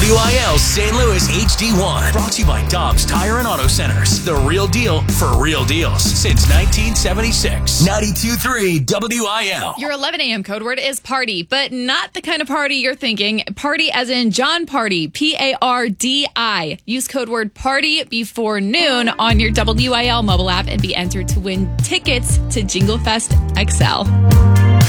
WIL St. Louis HD1. Brought to you by Dobbs Tire and Auto Centers. The real deal for real deals since 1976. 92.3 WIL. Your 11 a.m. code word is party, but not the kind of party you're thinking. Party as in John Party, P-A-R-D-I. Use code word party before noon on your WIL mobile app and be entered to win tickets to Jingle Fest XL.